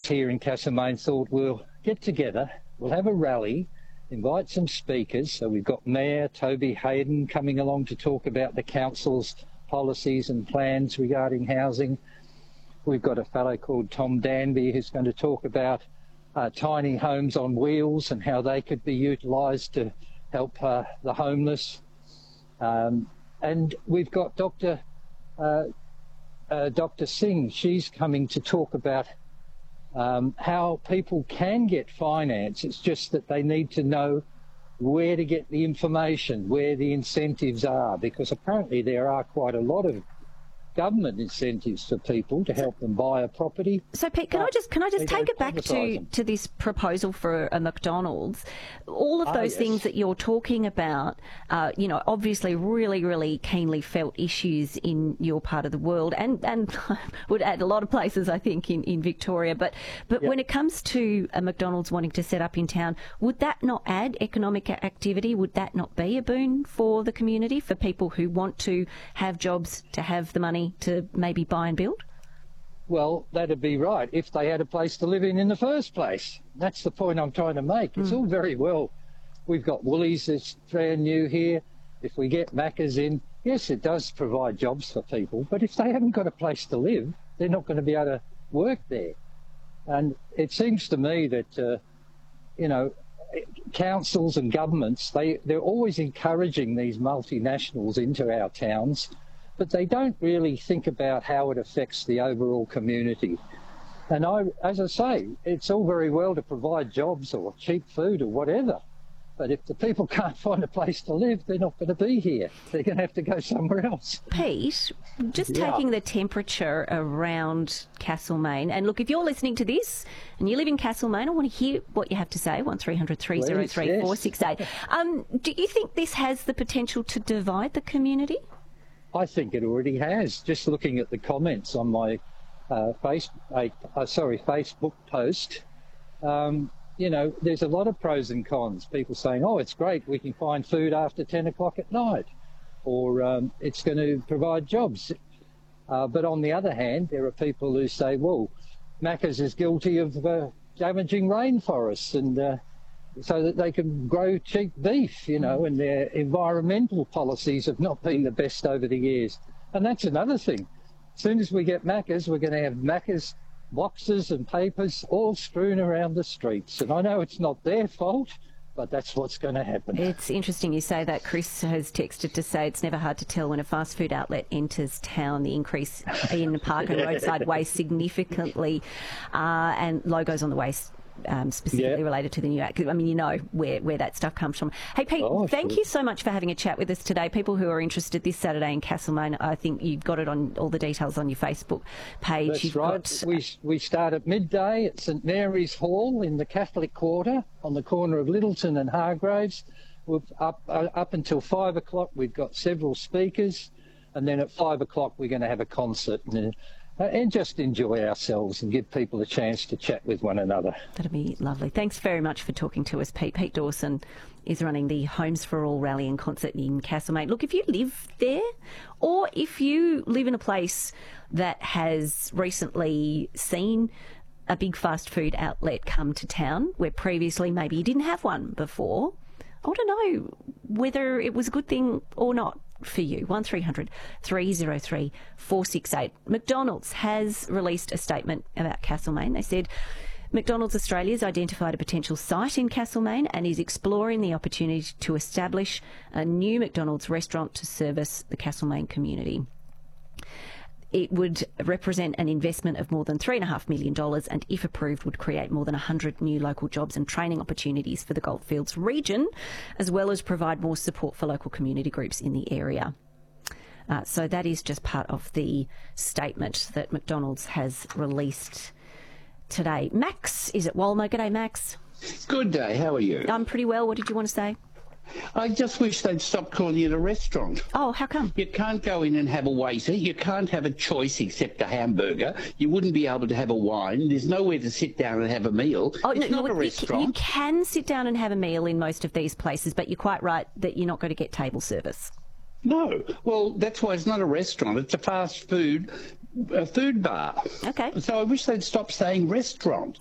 here in Castlemaine thought we'll get together, we'll have a rally, invite some speakers. So we've got Mayor Toby Hayden coming along to talk about the council's policies and plans regarding housing. We've got a fellow called Tom Danby who's going to talk about tiny homes on wheels and how they could be utilised to help the homeless. And we've got Dr. Singh. She's coming to talk about how people can get finance. It's just that they need to know where to get the information, where the incentives are, because apparently there are quite a lot of government incentives for people to help them buy a property. So, Pete, can I just take it back to this proposal for a McDonald's? All of those things that you're talking about, obviously really, really keenly felt issues in your part of the world, and would add a lot of places, I think, in Victoria. But when it comes to a McDonald's wanting to set up in town, would that not add economic activity? Would that not be a boon for the community, for people who want to have jobs, to have the money to maybe buy and build? Well, that'd be right if they had a place to live in the first place. That's the point I'm trying to make. It's all very well. We've got Woolies that's brand new here. If we get Macca's in, yes, it does provide jobs for people, but if they haven't got a place to live, they're not going to be able to work there. And it seems to me that, councils and governments, they're always encouraging these multinationals into our towns, but they don't really think about how it affects the overall community. And as I say, it's all very well to provide jobs or cheap food or whatever, but if the people can't find a place to live, they're not going to be here. They're going to have to go somewhere else. Pete, just taking the temperature around Castlemaine, and look, if you're listening to this and you live in Castlemaine, I want to hear what you have to say, 1300 303 468. Do you think this has the potential to divide the community? I think it already has. Just looking at the comments on my Facebook post, there's a lot of pros and cons. People saying, oh, it's great, we can find food after 10 o'clock at night, or it's going to provide jobs. But on the other hand, there are people who say, well, Macca's is guilty of damaging rainforests and so that they can grow cheap beef, and their environmental policies have not been the best over the years. And that's another thing. As soon as we get Macca's, we're going to have Macca's boxes and papers all strewn around the streets. And I know it's not their fault, but that's what's going to happen. It's interesting you say that. Chris has texted to say it's never hard to tell when a fast food outlet enters town. The increase in park and roadside waste significantly, and logos on the waste specifically related to the new act. I mean, you know where that stuff comes from. Hey, Pete, thank you so much for having a chat with us today. People who are interested this Saturday in Castlemaine, I think you've got it on all the details on your Facebook page. That's right. We start at midday at St Mary's Hall in the Catholic Quarter on the corner of Littleton and Hargraves. Up until 5 o'clock, we've got several speakers, and then at 5 o'clock we're going to have a concert and just enjoy ourselves and give people a chance to chat with one another. That'd be lovely. Thanks very much for talking to us, Pete. Pete Dawson is running the Homes for All rally and concert in Castlemaine. Look, if you live there, or if you live in a place that has recently seen a big fast food outlet come to town, where previously maybe you didn't have one before, I want to know whether it was a good thing or not for you. 1300 303 468. McDonald's has released a statement about Castlemaine. They said McDonald's Australia has identified a potential site in Castlemaine and is exploring the opportunity to establish a new McDonald's restaurant to service the Castlemaine community. It would represent an investment of more than $3.5 million and, if approved, would create more than 100 new local jobs and training opportunities for the Goldfields region, as well as provide more support for local community groups in the area. So that is just part of the statement that McDonald's has released today. Max is at Walmer. G'day, Max. Good day. How are you? I'm pretty well. What did you want to say? I just wish they'd stop calling it a restaurant. Oh, how come? You can't go in and have a waiter. You can't have a choice except a hamburger. You wouldn't be able to have a wine. There's nowhere to sit down and have a meal. Oh, it's not a restaurant. You can sit down and have a meal in most of these places, but you're quite right that you're not going to get table service. No. Well, that's why it's not a restaurant. It's a fast food food bar. Okay. So I wish they'd stop saying restaurant.